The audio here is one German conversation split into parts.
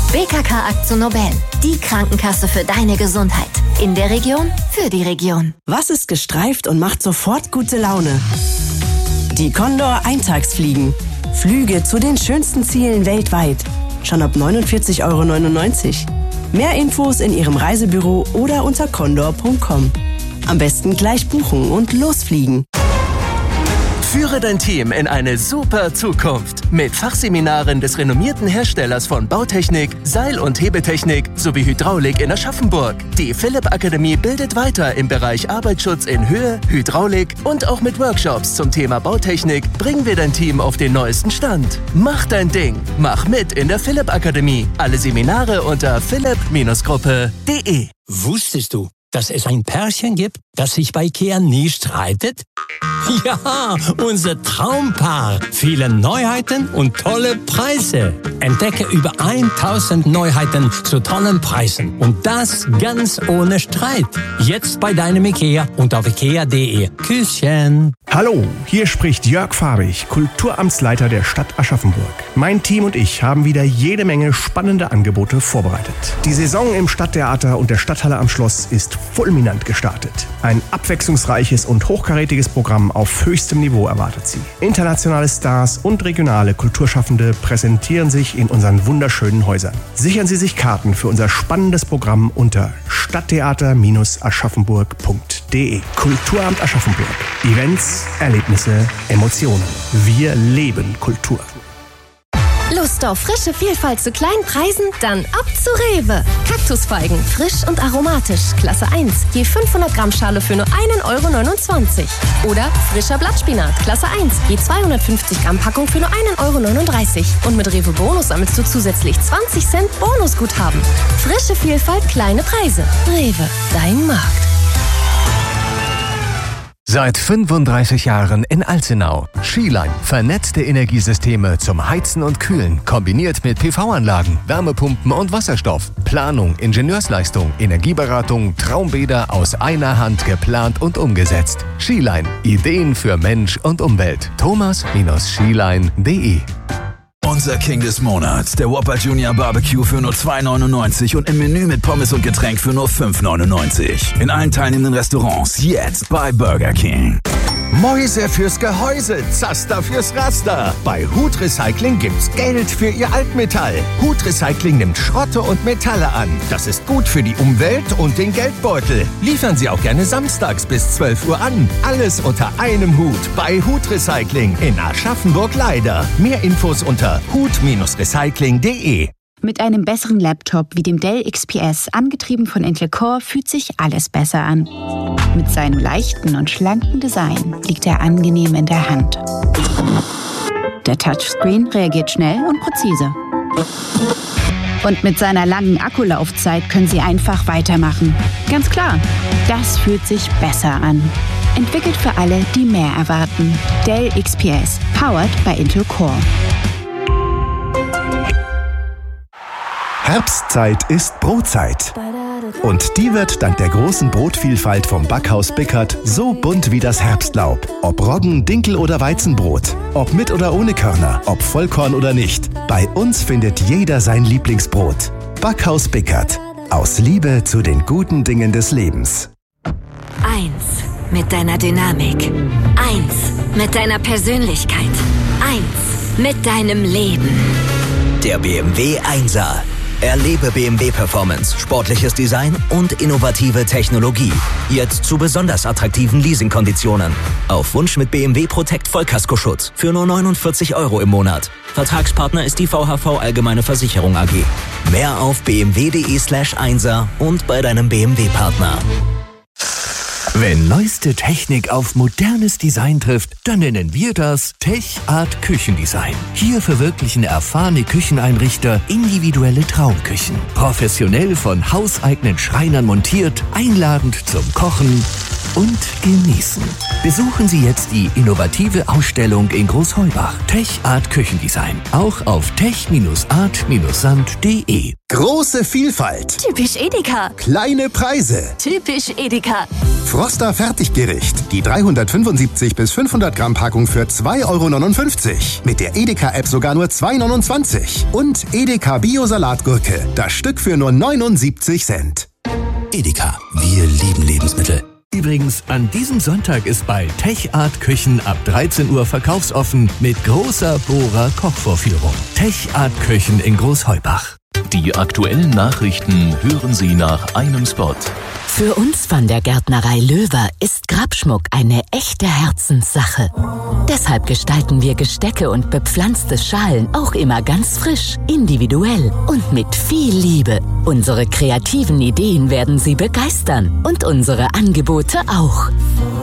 BKK AkzoNobel, die Krankenkasse für deine Gesundheit. In der Region, für die Region. Was ist gestreift und macht sofort gute Laune? Die Condor Eintagsfliegen. Flüge zu den schönsten Zielen weltweit. Schon ab 49,99 €. Mehr Infos in Ihrem Reisebüro oder unter condor.com. Am besten gleich buchen und losfliegen. Führe dein Team in eine super Zukunft mit Fachseminaren des renommierten Herstellers von Bautechnik, Seil- und Hebetechnik sowie Hydraulik in Aschaffenburg. Die Philipp Akademie bildet weiter im Bereich Arbeitsschutz in Höhe, Hydraulik und auch mit Workshops zum Thema Bautechnik bringen wir dein Team auf den neuesten Stand. Mach dein Ding. Mach mit in der Philipp Akademie. Alle Seminare unter philipp-gruppe.de. Wusstest du, dass es ein Pärchen gibt, das sich bei IKEA nie streitet? Ja, unser Traumpaar. Viele Neuheiten und tolle Preise. Entdecke über 1000 Neuheiten zu tollen Preisen. Und das ganz ohne Streit. Jetzt bei deinem IKEA und auf ikea.de. Küsschen. Hallo, hier spricht Jörg Fabich, Kulturamtsleiter der Stadt Aschaffenburg. Mein Team und ich haben wieder jede Menge spannende Angebote vorbereitet. Die Saison im Stadttheater und der Stadthalle am Schloss ist fulminant gestartet. Ein abwechslungsreiches und hochkarätiges Programm auf höchstem Niveau erwartet Sie. Internationale Stars und regionale Kulturschaffende präsentieren sich in unseren wunderschönen Häusern. Sichern Sie sich Karten für unser spannendes Programm unter stadttheater-aschaffenburg.de. Kulturamt Aschaffenburg. Events, Erlebnisse, Emotionen. Wir leben Kultur. Lust auf frische Vielfalt zu kleinen Preisen? Dann ab zu Rewe. Kaktusfeigen, frisch und aromatisch, Klasse 1, je 500 Gramm Schale für nur 1,29 €. Oder frischer Blattspinat, Klasse 1, je 250 Gramm Packung für nur 1,39 €. Und mit Rewe Bonus sammelst du zusätzlich 20 Cent Bonusguthaben. Frische Vielfalt, kleine Preise. Rewe, dein Markt. Seit 35 Jahren in Alzenau. Skiline. Vernetzte Energiesysteme zum Heizen und Kühlen. Kombiniert mit PV-Anlagen, Wärmepumpen und Wasserstoff. Planung, Ingenieursleistung, Energieberatung, Traumbäder aus einer Hand geplant und umgesetzt. Skiline. Ideen für Mensch und Umwelt. thomas-skiline.de. Unser King des Monats, der Whopper Junior Barbecue für nur 2,99 € und im Menü mit Pommes und Getränk für nur 5,99 €. In allen teilnehmenden Restaurants jetzt bei Burger King. Mäuse fürs Gehäuse, Zaster fürs Raster. Bei Hut Recycling gibt's Geld für Ihr Altmetall. Hut Recycling nimmt Schrotte und Metalle an. Das ist gut für die Umwelt und den Geldbeutel. Liefern Sie auch gerne samstags bis 12 Uhr an. Alles unter einem Hut bei Hut Recycling in Aschaffenburg-Leider. Mehr Infos unter hut-recycling.de. Mit einem besseren Laptop wie dem Dell XPS, angetrieben von Intel Core, fühlt sich alles besser an. Mit seinem leichten und schlanken Design liegt er angenehm in der Hand. Der Touchscreen reagiert schnell und präzise. Und mit seiner langen Akkulaufzeit können Sie einfach weitermachen. Ganz klar, das fühlt sich besser an. Entwickelt für alle, die mehr erwarten. Dell XPS, powered by Intel Core. Herbstzeit ist Brotzeit. Und die wird dank der großen Brotvielfalt vom Backhaus Bickert so bunt wie das Herbstlaub. Ob Roggen, Dinkel oder Weizenbrot. Ob mit oder ohne Körner. Ob Vollkorn oder nicht. Bei uns findet jeder sein Lieblingsbrot. Backhaus Bickert. Aus Liebe zu den guten Dingen des Lebens. 1 mit deiner Dynamik. 1 mit deiner Persönlichkeit. 1 mit deinem Leben. Der BMW 1er. Erlebe BMW Performance, sportliches Design und innovative Technologie. Jetzt zu besonders attraktiven Leasingkonditionen. Auf Wunsch mit BMW Protect Vollkaskoschutz für nur 49 € im Monat. Vertragspartner ist die VHV Allgemeine Versicherung AG. Mehr auf bmw.de/1er und bei deinem BMW-Partner. Wenn neueste Technik auf modernes Design trifft, dann nennen wir das Tech-Art Küchendesign. Hier verwirklichen erfahrene Kücheneinrichter individuelle Traumküchen. Professionell von hauseigenen Schreinern montiert, einladend zum Kochen und genießen. Besuchen Sie jetzt die innovative Ausstellung in Großheubach. Tech Art Küchendesign. Auch auf tech-art-sand.de. Große Vielfalt. Typisch Edeka. Kleine Preise. Typisch Edeka. Froster Fertiggericht. Die 375 bis 500 Gramm Packung für 2,59 €. Mit der Edeka-App sogar nur 2,29 €. Und Edeka Bio-Salatgurke. Das Stück für nur 79 Cent. Edeka. Wir lieben Lebensmittel. Übrigens, an diesem Sonntag ist bei Tech Art Küchen ab 13 Uhr verkaufsoffen mit großer Bohrer-Kochvorführung. Tech Art Küchen in Großheubach. Die aktuellen Nachrichten hören Sie nach einem Spot. Für uns von der Gärtnerei Löwer ist Grabschmuck eine echte Herzenssache. Deshalb gestalten wir Gestecke und bepflanzte Schalen auch immer ganz frisch, individuell und mit viel Liebe. Unsere kreativen Ideen werden Sie begeistern und unsere Angebote auch.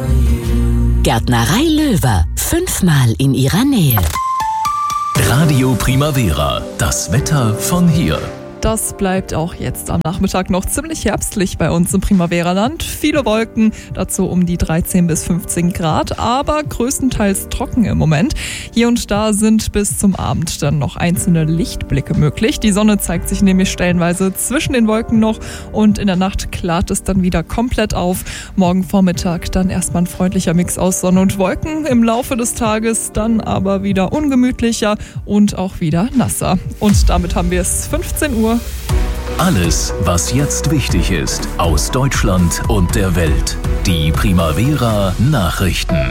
Gärtnerei Löwer, 5-mal in Ihrer Nähe. Radio Primavera, das Wetter von hier. Das bleibt auch jetzt am Nachmittag noch ziemlich herbstlich bei uns im Primavera-Land. Viele Wolken, dazu um die 13 bis 15 Grad, aber größtenteils trocken im Moment. Hier und da sind bis zum Abend dann noch einzelne Lichtblicke möglich. Die Sonne zeigt sich nämlich stellenweise zwischen den Wolken noch und in der Nacht klart es dann wieder komplett auf. Morgen Vormittag dann erstmal ein freundlicher Mix aus Sonne und Wolken. Im Laufe des Tages dann aber wieder ungemütlicher und auch wieder nasser. Und damit haben wir es 15 Uhr. Alles, was jetzt wichtig ist, aus Deutschland und der Welt. Die Primavera Nachrichten.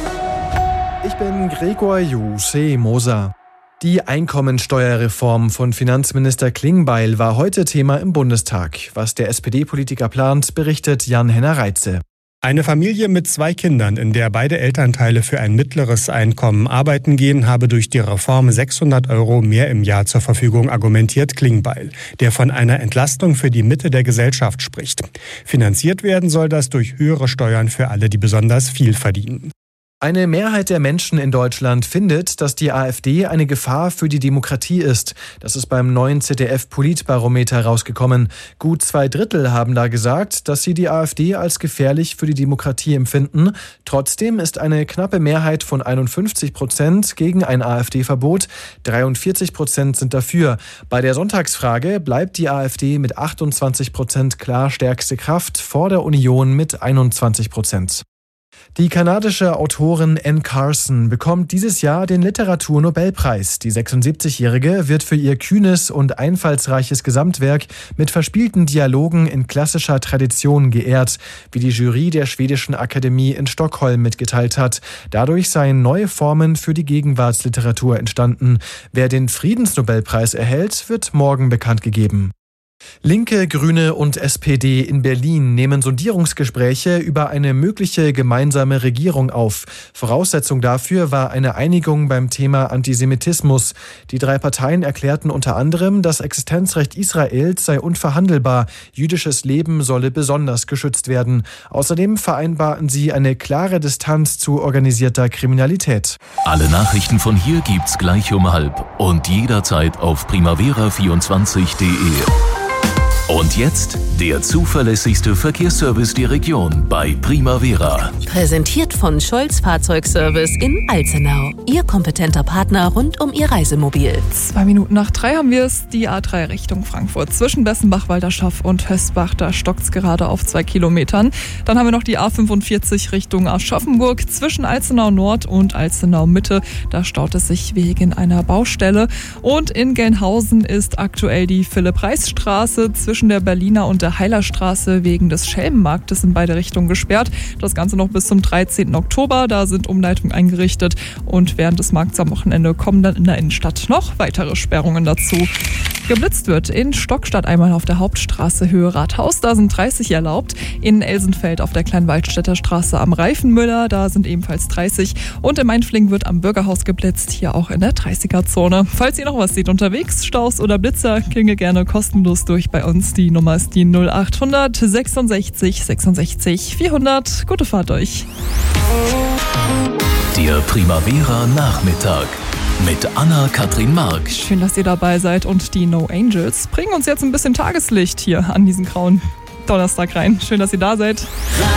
Ich bin Gregor Moser. Die Einkommensteuerreform von Finanzminister Klingbeil war heute Thema im Bundestag. Was der SPD-Politiker plant, berichtet Jan-Henner Reitze. Eine Familie mit 2 Kindern, in der beide Elternteile für ein mittleres Einkommen arbeiten gehen, habe durch die Reform 600 € mehr im Jahr zur Verfügung, argumentiert Klingbeil, der von einer Entlastung für die Mitte der Gesellschaft spricht. Finanziert werden soll das durch höhere Steuern für alle, die besonders viel verdienen. Eine Mehrheit der Menschen in Deutschland findet, dass die AfD eine Gefahr für die Demokratie ist. Das ist beim neuen ZDF-Politbarometer rausgekommen. Gut 2/3 haben da gesagt, dass sie die AfD als gefährlich für die Demokratie empfinden. Trotzdem ist eine knappe Mehrheit von 51% gegen ein AfD-Verbot. 43% sind dafür. Bei der Sonntagsfrage bleibt die AfD mit 28% klar stärkste Kraft vor der Union mit 21%. Die kanadische Autorin Anne Carson bekommt dieses Jahr den Literaturnobelpreis. Die 76-Jährige wird für ihr kühnes und einfallsreiches Gesamtwerk mit verspielten Dialogen in klassischer Tradition geehrt, wie die Jury der Schwedischen Akademie in Stockholm mitgeteilt hat. Dadurch seien neue Formen für die Gegenwartsliteratur entstanden. Wer den Friedensnobelpreis erhält, wird morgen bekannt gegeben. Linke, Grüne und SPD in Berlin nehmen Sondierungsgespräche über eine mögliche gemeinsame Regierung auf. Voraussetzung dafür war eine Einigung beim Thema Antisemitismus. Die 3 Parteien erklärten unter anderem, das Existenzrecht Israels sei unverhandelbar. Jüdisches Leben solle besonders geschützt werden. Außerdem vereinbarten sie eine klare Distanz zu organisierter Kriminalität. Alle Nachrichten von hier gibt's gleich um 12:30 und jederzeit auf primavera24.de. Und jetzt der zuverlässigste Verkehrsservice der Region bei Primavera. Präsentiert von Scholz Fahrzeugservice in Alzenau. Ihr kompetenter Partner rund um Ihr Reisemobil. 2 Minuten nach 3 haben wir es, die A3 Richtung Frankfurt. Zwischen Bessenbach, Walderschaff und Hösbach, da stockt's gerade auf 2 Kilometern. Dann haben wir noch die A45 Richtung Aschaffenburg. Zwischen Alzenau Nord und Alzenau Mitte, da staut es sich wegen einer Baustelle. Und in Gelnhausen ist aktuell die Philipp-Reis-Straße zwischen der Berliner und der Heilerstraße wegen des Schelmenmarktes in beide Richtungen gesperrt. Das Ganze noch bis zum 13. Oktober. Da sind Umleitungen eingerichtet und während des Markts am Wochenende kommen dann in der Innenstadt noch weitere Sperrungen dazu. Geblitzt wird in Stockstadt einmal auf der Hauptstraße Höhe Rathaus, da sind 30 erlaubt. In Elsenfeld auf der Kleinwaldstätter Straße am Reifenmüller, da sind ebenfalls 30. Und im Einfling wird am Bürgerhaus geblitzt, hier auch in der 30er-Zone. Falls ihr noch was seht unterwegs, Staus oder Blitzer, klingelt gerne kostenlos durch bei uns. Die Nummer ist die 0800 66 66 400. Gute Fahrt euch. Der Primavera Nachmittag mit Anna-Kathrin Mark. Schön, dass ihr dabei seid und die No Angels bringen uns jetzt ein bisschen Tageslicht hier an diesen grauen Donnerstag rein. Schön, dass ihr da seid.